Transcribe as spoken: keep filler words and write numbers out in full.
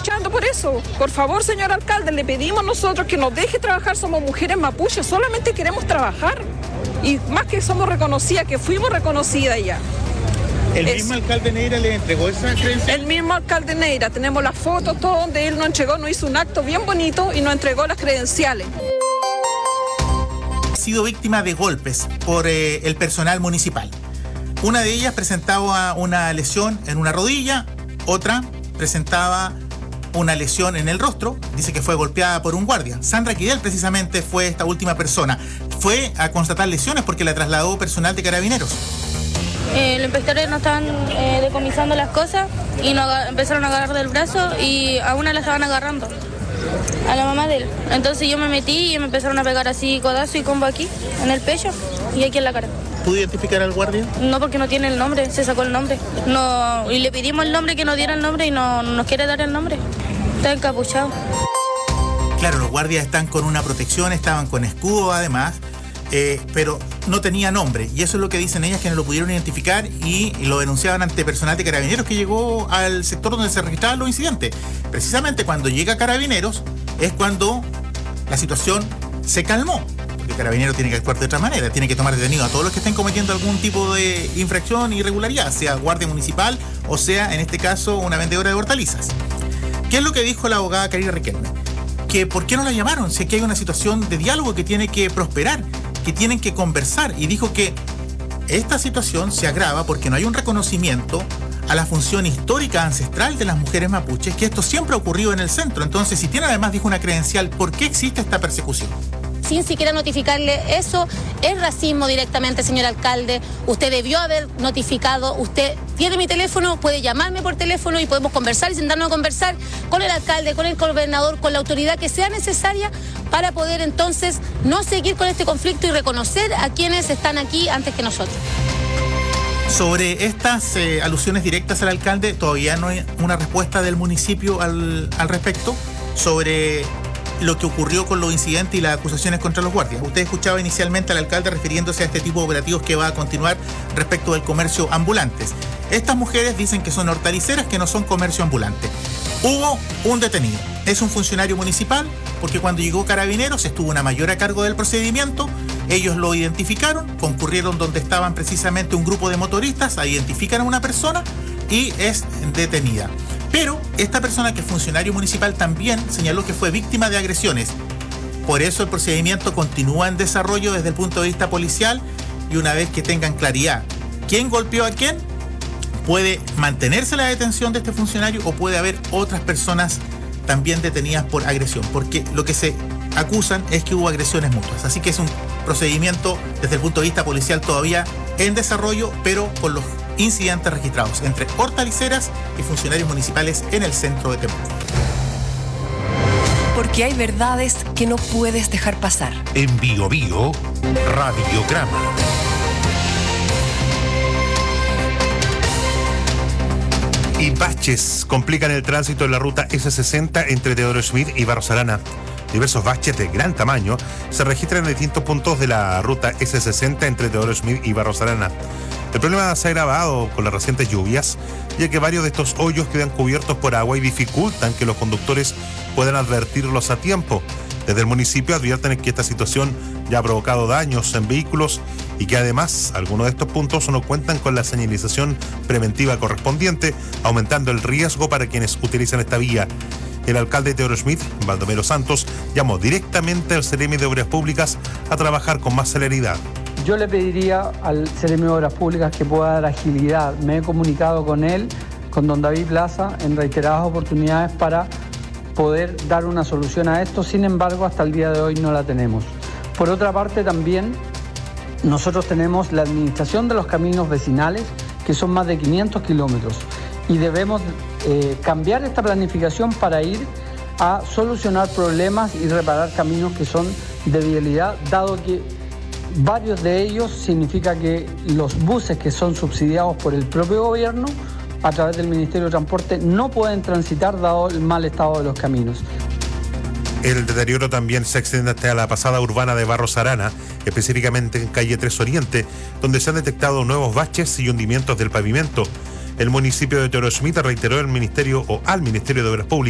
luchando por eso. Por favor, señor alcalde, le pedimos nosotros que nos deje trabajar. Somos mujeres mapuches, solamente queremos trabajar. Y más que somos reconocidas, que fuimos reconocidas ya. ¿El es, mismo alcalde Neira le entregó esa creencia? El mismo alcalde Neira, tenemos las fotos, todo donde él nos entregó, nos hizo un acto bien bonito y nos entregó las credenciales. Ha sido víctima de golpes por eh, el personal municipal. Una de ellas presentaba una lesión en una rodilla, otra presentaba una lesión en el rostro, dice que fue golpeada por un guardia. Sandra Quidel precisamente fue esta última persona. Fue a constatar lesiones porque la trasladó personal de Carabineros. Eh, los inspectores nos estaban eh, decomisando las cosas y nos empezaron a agarrar del brazo y a una la estaban agarrando, a la mamá de él. Entonces yo me metí y me empezaron a pegar así codazo y combo aquí, en el pecho y aquí en la cara. ¿Pudo identificar al guardia? No, porque no tiene el nombre, se sacó el nombre. No, y le pedimos el nombre, que nos diera el nombre y no, no nos quiere dar el nombre. Está encapuchado. Claro, los guardias están con una protección, estaban con escudo además, eh, pero no tenía nombre. Y eso es lo que dicen ellas, que no lo pudieron identificar y lo denunciaban ante personal de Carabineros que llegó al sector donde se registraban los incidentes. Precisamente cuando llega Carabineros es cuando la situación se calmó. Porque Carabineros tiene que actuar de otra manera, tiene que tomar detenido a todos los que estén cometiendo algún tipo de infracción, irregularidad, sea guardia municipal o sea, en este caso, una vendedora de hortalizas. ¿Qué es lo que dijo la abogada Karina Riquelme? Que ¿por qué no la llamaron? Si es que hay una situación de diálogo que tiene que prosperar, que tienen que conversar, y dijo que esta situación se agrava porque no hay un reconocimiento a la función histórica ancestral de las mujeres mapuches, que esto siempre ha ocurrido en el centro. Entonces, si tiene además, dijo, una credencial, ¿por qué existe esta persecución? Sin siquiera notificarle, eso es racismo directamente, señor alcalde. Usted debió haber notificado, usted tiene mi teléfono, puede llamarme por teléfono y podemos conversar y sentarnos a conversar con el alcalde, con el gobernador, con la autoridad que sea necesaria para poder entonces no seguir con este conflicto y reconocer a quienes están aquí antes que nosotros. Sobre estas eh, alusiones directas al alcalde, todavía no hay una respuesta del municipio al, al respecto sobre lo que ocurrió con los incidentes y las acusaciones contra los guardias. Usted escuchaba inicialmente al alcalde refiriéndose a este tipo de operativos que va a continuar respecto del comercio ambulantes. Estas mujeres dicen que son hortaliceras, que no son comercio ambulante. Hubo un detenido, es un funcionario municipal, porque cuando llegó Carabineros estuvo una mayor a cargo del procedimiento, ellos lo identificaron, concurrieron donde estaban precisamente un grupo de motoristas, identifican a una persona y es detenida. Pero esta persona, que es funcionario municipal, también señaló que fue víctima de agresiones. Por eso el procedimiento continúa en desarrollo desde el punto de vista policial, y una vez que tengan claridad quién golpeó a quién, puede mantenerse la detención de este funcionario o puede haber otras personas también detenidas por agresión, porque lo que se acusan es que hubo agresiones mutuas. Así que es un procedimiento desde el punto de vista policial todavía en desarrollo, pero con los incidentes registrados entre hortaliceras y funcionarios municipales en el centro de Temuco. Porque hay verdades que no puedes dejar pasar. En Bio Bio, Radiograma. Y baches complican el tránsito en la ruta ese sesenta entre Teodoro Schmidt y Barros Arana. Diversos baches de gran tamaño se registran en distintos puntos de la ruta ese sesenta entre Teodoro Schmidt y Barros Arana. El problema se ha agravado con las recientes lluvias, ya que varios de estos hoyos quedan cubiertos por agua y dificultan que los conductores puedan advertirlos a tiempo. Desde el municipio advierten que esta situación ya ha provocado daños en vehículos y que además algunos de estos puntos no cuentan con la señalización preventiva correspondiente, aumentando el riesgo para quienes utilizan esta vía. El alcalde de Teodoro Schmidt, Baldomero Santos, llamó directamente al Seremi de Obras Públicas a trabajar con más celeridad. Yo le pediría al Seremi de Obras Públicas que pueda dar agilidad. Me he comunicado con él, con don David Plaza, en reiteradas oportunidades para poder dar una solución a esto. Sin embargo, hasta el día de hoy no la tenemos. Por otra parte, también nosotros tenemos la administración de los caminos vecinales, que son más de quinientos kilómetros, y debemos eh, cambiar esta planificación para ir a solucionar problemas y reparar caminos que son de vialidad, dado que varios de ellos significa que los buses que son subsidiados por el propio gobierno a través del Ministerio de Transporte no pueden transitar dado el mal estado de los caminos. El deterioro también se extiende hasta la pasada urbana de Barros Arana, específicamente en calle tres Oriente, donde se han detectado nuevos baches y hundimientos del pavimento. El municipio de Teodoro Schmidt reiteró el ministerio o al Ministerio de Obras Públicas